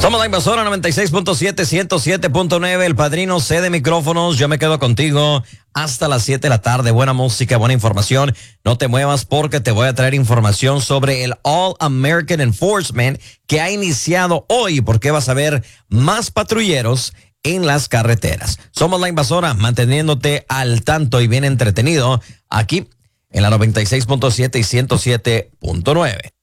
Somos la Invasora 96.7, 107.9, El Padrino, C de micrófonos. Yo me quedo contigo hasta las 7 de la tarde. Buena música, buena información. No te muevas porque te voy a traer información sobre el All American Enforcement que ha iniciado hoy, porque vas a ver más patrulleros en las carreteras. Somos la Invasora, manteniéndote al tanto y bien entretenido aquí en la 96.7 y 107.9.